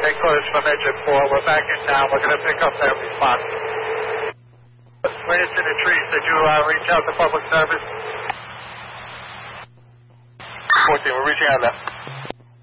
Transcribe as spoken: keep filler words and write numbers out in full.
headquarters from engine four. We're back in town. We're going to pick up that response. Plants in the trees, did you uh, reach out to public service? fourteen, we're reaching out now.